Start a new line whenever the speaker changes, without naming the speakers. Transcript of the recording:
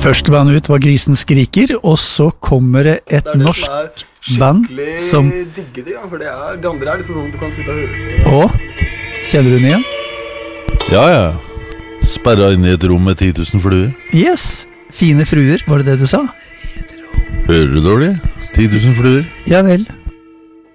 Første band ut var Grisen skriker, og så kommer det et norsk band som...
digger det, ja, for det andre liksom sånn du kan sitte og høre på.
Og, kjenner du den igjen?
Ja, sperret inn i et rom med 10 000 fluer.
Yes, fine fruer, var det det du sa?
Hører du dårlig? 10 000 fluer.
Ja vel.